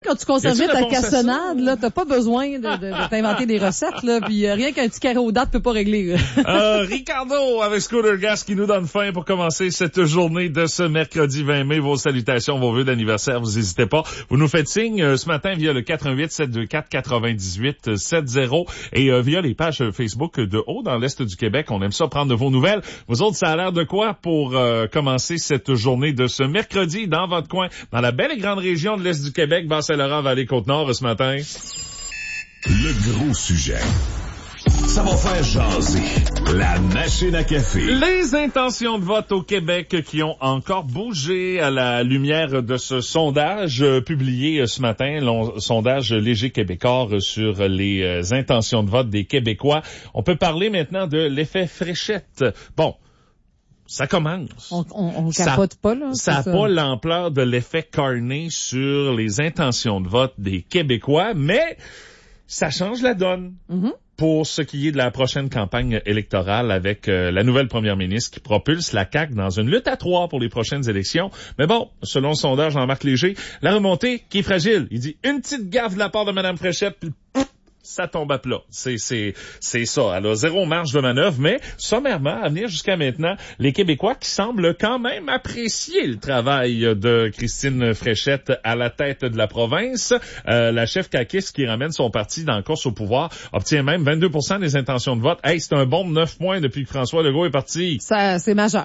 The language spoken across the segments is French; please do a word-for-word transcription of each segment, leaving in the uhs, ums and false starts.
Quand tu conserves ta cassonade, là, t'as pas besoin de, de, de t'inventer des recettes, là, puis euh, rien qu'un petit carré aux dates peut pas régler. euh, Ricardo avec Scooter Gas qui nous donne faim pour commencer cette journée de ce mercredi vingt mai. Vos salutations, vos vœux d'anniversaire, vous n'hésitez pas. Vous nous faites signe euh, ce matin via le quatre un huit, sept deux quatre, quatre-vingt-dix-huit soixante et euh, via les pages Facebook de Haut dans l'Est du Québec. On aime ça prendre de vos nouvelles. Vous autres, ça a l'air de quoi pour euh, commencer cette journée de ce mercredi dans votre coin, dans la belle et grande région de l'Est du Québec, Bas-Saint-Laurent, Vallée-Côte-Nord ce matin? Le gros sujet. Ça va faire jaser. La machine à café. Les intentions de vote au Québec qui ont encore bougé à la lumière de ce sondage euh, publié euh, ce matin, le sondage Léger Québécois euh, sur les euh, intentions de vote des Québécois. On peut parler maintenant de l'effet fréchette. Bon. Ça commence. On, on, on capote pas, là. Ça n'a pas l'ampleur de l'effet Carney sur les intentions de vote des Québécois, mais ça change la donne. Mm-hmm. Pour ce qui est de la prochaine campagne électorale avec euh, la nouvelle première ministre qui propulse la C A Q dans une lutte à trois pour les prochaines élections. Mais bon, selon le sondage Jean-Marc Léger, la remontée qui est fragile. Il dit une petite gaffe de la part de Mme Fréchette, puis ça tombe à plat. C'est, c'est, c'est ça. Elle a zéro marge de manœuvre, mais sommairement, à venir jusqu'à maintenant, les Québécois qui semblent quand même apprécier le travail de Christine Fréchette à la tête de la province. Euh, la chef caquiste qui ramène son parti dans la course au pouvoir obtient même vingt-deux pour cent des intentions de vote. Hey, c'est un bon de neuf points depuis que François Legault est parti. Ça, c'est majeur.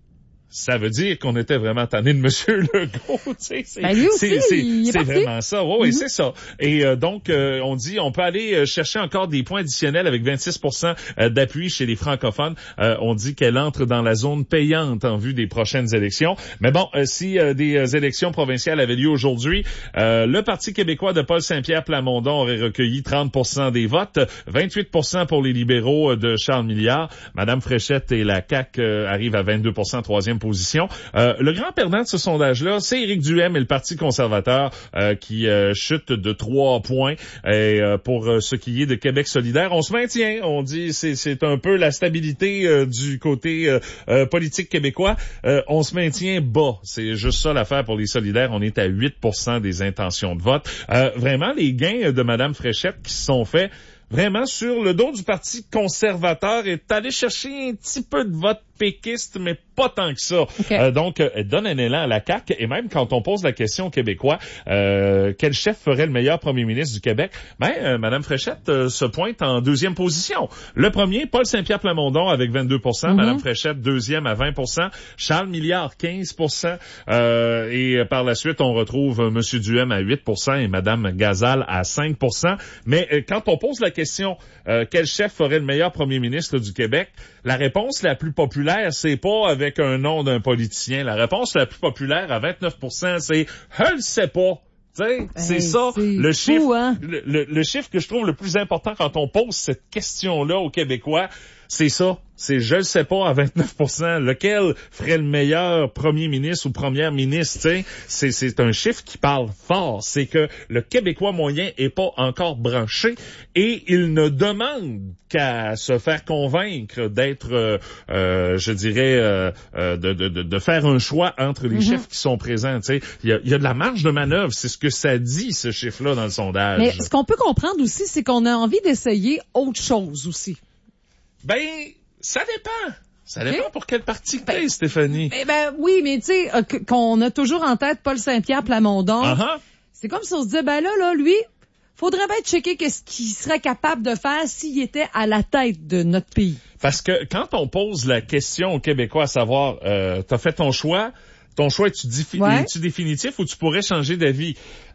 Ça veut dire qu'on était vraiment tanné de M. Legault, tu sais. C'est, ben lui aussi, c'est, c'est, il est c'est vraiment ça. Oui, oui, mm-hmm. c'est ça. Et euh, donc, euh, on dit, on peut aller chercher encore des points additionnels avec vingt-six pour cent d'appui chez les francophones. Euh, on dit qu'elle entre dans la zone payante en vue des prochaines élections. Mais bon, euh, si euh, des euh, élections provinciales avaient lieu aujourd'hui, euh, le Parti québécois de Paul Saint-Pierre Plamondon aurait recueilli trente pour cent des votes, vingt-huit pour cent pour les libéraux de Charles Milliard. Madame Fréchette et la C A Q euh, arrivent à vingt-deux pour cent, troisième position. Euh, le grand perdant de ce sondage-là, c'est Éric Duhaime et le Parti conservateur euh, qui euh, chute de trois points. Et euh, pour euh, ce qui est de Québec solidaire, on se maintient. On dit c'est c'est un peu la stabilité euh, du côté euh, euh, politique québécois. Euh, on se maintient bas. C'est juste ça l'affaire pour les solidaires. On est à huit pour cent des intentions de vote. Euh, vraiment, les gains de Mme Fréchette qui se sont faits vraiment sur le dos du Parti conservateur est allé chercher un petit peu de vote péquiste, mais pas tant que ça. Okay. Euh, donc, elle donne un élan à la C A Q, et même quand on pose la question aux Québécois, euh, quel chef ferait le meilleur premier ministre du Québec, ben, euh, Mme Fréchette euh, se pointe en deuxième position. Le premier, Paul Saint-Pierre Plamondon avec vingt-deux pour cent, mm-hmm. Mme Fréchette deuxième à vingt pour cent, Charles Milliard quinze pour cent, euh, et par la suite, on retrouve euh, M. Duhaime à huit pour cent et Mme Gazal à cinq pour cent. Mais euh, quand on pose la question, euh, quel chef ferait le meilleur premier ministre du Québec, la réponse la plus populaire, c'est pas avec un nom d'un politicien. La réponse la plus populaire à vingt-neuf pour cent, c'est « je le sais pas ». T'sais, c'est hey, ça, c'est le fou, chiffre, hein? le, le, le chiffre que je trouve le plus important quand on pose cette question-là aux Québécois, c'est ça. C'est je le sais pas à vingt-neuf pour cent. Lequel ferait le meilleur premier ministre ou première ministre, tu sais? C'est, c'est un chiffre qui parle fort. C'est que le Québécois moyen est pas encore branché et il ne demande qu'à se faire convaincre d'être, euh, euh, je dirais, euh, euh, de, de, de faire un choix entre les mm-hmm. chiffres qui sont présents, tu sais. Il y a, il y a de la marge de manœuvre. C'est ce que ça dit, ce chiffre-là, dans le sondage. Mais ce qu'on peut comprendre aussi, c'est qu'on a envie d'essayer autre chose aussi. Ben, ça dépend. Ça dépend okay. pour quel parti ben, Stéphanie. Ben, ben oui, mais tu sais, euh, qu'on a toujours en tête Paul Saint-Pierre Plamondon. Uh-huh. C'est comme si on se disait, ben là, là, lui, faudrait bien checker qu'est-ce qu'il serait capable de faire s'il était à la tête de notre pays. Parce que quand on pose la question aux Québécois à savoir, euh, t'as fait ton choix, ton choix est-tu, défi- ouais. est-tu définitif ou tu pourrais changer d'avis?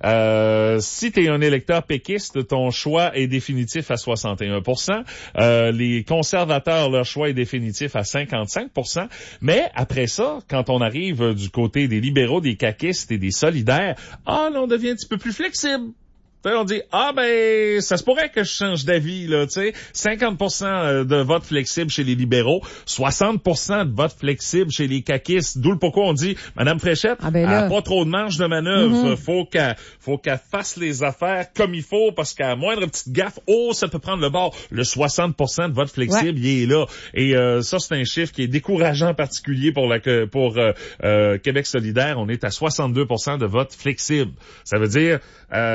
Euh, si tu es un électeur péquiste, ton choix est définitif à soixante et un pour cent. Euh, les conservateurs, leur choix est définitif à cinquante-cinq pour cent. Mais après ça, quand on arrive du côté des libéraux, des caquistes et des solidaires, ah là, on devient un petit peu plus flexible. Puis on dit, ah ben, ça se pourrait que je change d'avis, là, tu sais. cinquante pour cent de vote flexible chez les libéraux, soixante pour cent de vote flexible chez les caquistes. D'où le pourquoi on dit, Madame Fréchette, ah ben elle là. a pas trop de marge de manœuvre. Mm-hmm. Faut qu'elle, faut qu'elle fasse les affaires comme il faut, parce qu'à moindre petite gaffe, oh, ça peut prendre le bord. Le soixante pour cent de vote flexible, ouais. il est là. Et euh, ça, c'est un chiffre qui est décourageant, en particulier pour la pour euh, euh, Québec solidaire. On est à soixante-deux pour cent de vote flexible. Ça veut dire... Euh,